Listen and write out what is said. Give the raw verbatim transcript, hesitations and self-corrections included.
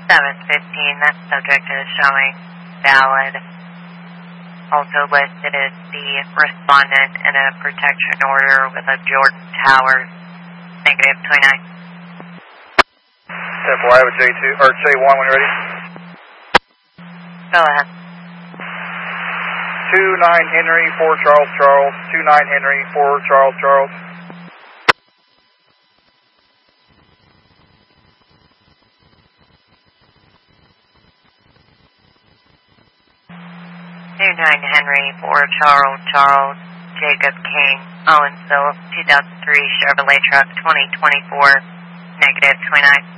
seven fifteen, that subject is showing valid. Also listed as the respondent in a protection order with a Jordan Towers, negative twenty-nine. ten four, I have a J two, or J one when you're ready. Go ahead. two nine Henry, four Charles Charles, two nine Henry, four Charles Charles. two nine Henry, four Charles Charles, Jacob King, Owensville, two thousand three Chevrolet truck, twenty twenty-four, negative twenty-nine.